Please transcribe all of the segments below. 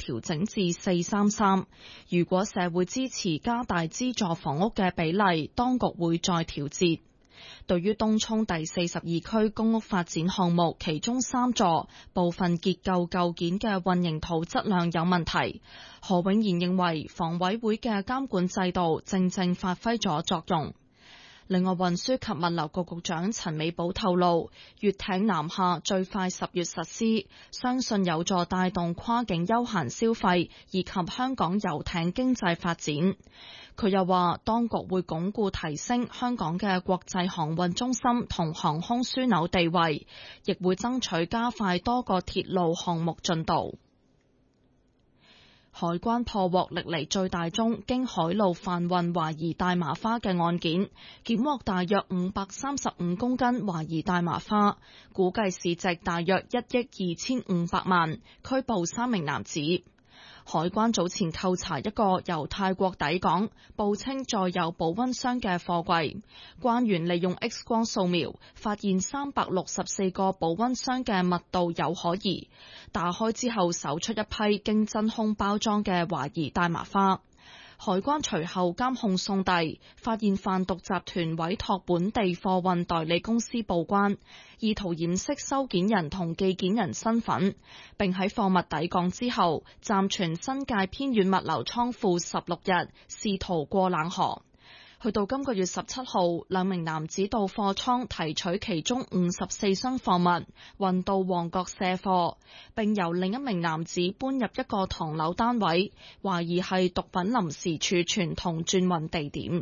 調整至4:3:3。如果社會支持加大資助房屋嘅比例，當局會再調節。對於東涌第42區公屋發展項目，其中3座部分結構構件嘅混凝土質量有問題，何永賢認為房委會嘅監管制度正正發揮咗作用。另外，運輸及物流局局長陳美寶透露，粵艇南下最快10月實施，相信有助帶動跨境休閒消費以及香港遊艇經濟發展。佢又話，當局會鞏固提升香港嘅國際航運中心同航空樞紐地位，亦會爭取加快多個鐵路項目進度。海關破獲歷嚟最大宗經海路販運懷疑大麻花嘅案件，檢獲大約535公斤懷疑大麻花，估計市值大約1億2500萬，拘捕3名男子。海關早前扣查一個由泰國抵港，報稱載有保溫箱嘅貨櫃，關員利用 X 光掃描，發現364個保溫箱嘅密度有可疑，打開之後搜出一批經真空包裝嘅懷疑大麻花。海關隨後監控送遞，發現販毒集團委託本地貨運代理公司報關，意圖掩飾收件人同寄件人身份，並喺貨物抵港之後暫存新界偏遠物流倉庫16日，試圖過冷河。去到今個月17號，2名男子到貨倉提取其中54箱貨物，運到旺角卸貨，並由另一名男子搬入一個唐樓單位，懷疑係毒品臨時儲存同轉運地點。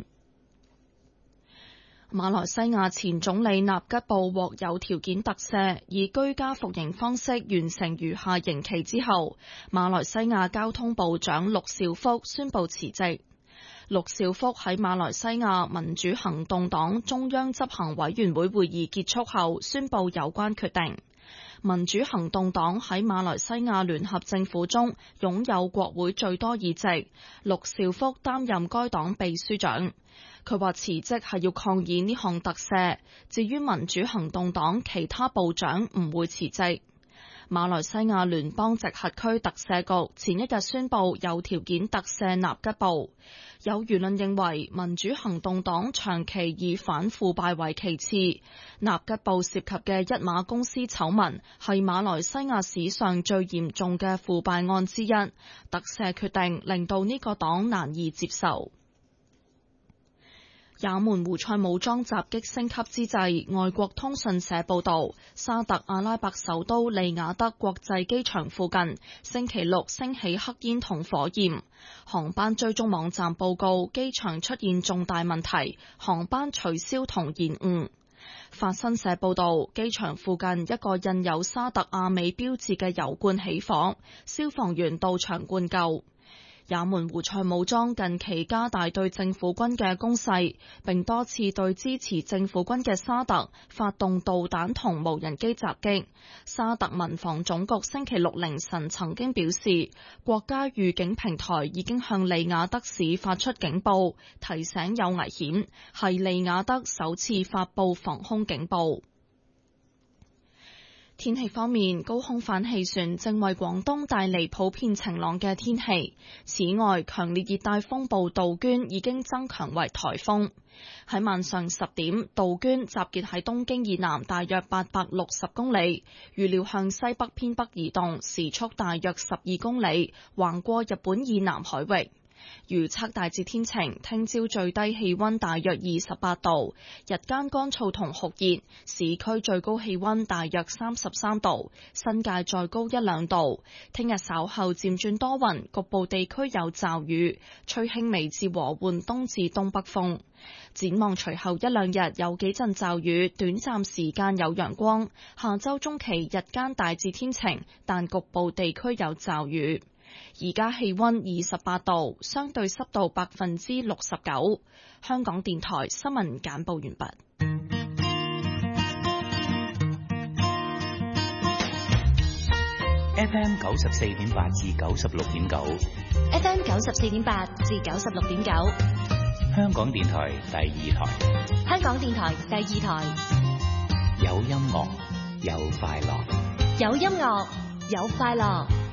馬來西亞前總理納吉布獲有條件特赦，以居家服刑方式完成餘下刑期之後，馬來西亞交通部長陸兆福宣布辭職。陸兆福喺馬來西亞民主行動黨中央執行委員會會議結束後宣布有關決定。民主行動黨喺馬來西亞聯合政府中擁有國會最多議席，陸兆福擔任該黨秘書長。佢話辭職係要抗議呢項特赦，至於民主行動黨其他部長唔會辭職。馬來西亞聯邦直轄區特赦局前一日宣布有條件特赦納吉布。有輿論認為民主行動黨長期以反腐敗為其次，納吉布涉及嘅一馬公司醜聞係馬來西亞史上最嚴重嘅腐敗案之一，特赦決定令到呢個黨難以接受。也門胡塞武裝襲擊升級之際，外國通訊社報道，沙特阿拉伯首都利雅得國際機場附近星期六升起黑煙同火焰，航班追蹤網站報告機場出現重大問題，航班取消同延誤。法新社報道，機場附近一個印有沙特阿美標誌嘅油罐起火，消防員到場灌救。也門胡塞武裝近期加大對政府軍嘅攻勢，並多次對支持政府軍嘅沙特發動導彈同無人機襲擊。沙特民防總局星期六凌晨曾經表示，國家預警平台已經向利雅得市發出警報，提醒有危險，係利雅得首次發布防空警報。天氣方面，高空反氣旋正為廣東帶嚟普遍晴朗嘅天氣。此外，強烈熱帶風暴杜鵑已經增強為颱風。喺晚上10點，杜鵑集結喺東京以南大約860公里，預料向西北偏北移動，時速大約12公里，橫過日本以南海域。預測大致天晴，聽朝最低氣溫大約28度，日間乾燥同酷熱，市區最高氣溫大約33度，新界再高1-2度。聽日稍後漸轉多雲，局部地區有驟雨，吹輕微至和緩東至東北風。展望隨後1-2日有幾陣驟雨，短暫時間有陽光。下周中期日間大致天晴，但局部地區有驟雨。而家氣溫28度，相對濕度69%。香港電台新聞簡報完畢。 FM 94.8至96.9 ，FM 94.8至96.9， 香港電台第2台， 香港電台第2台， 有音樂有快樂， 有音樂有快樂。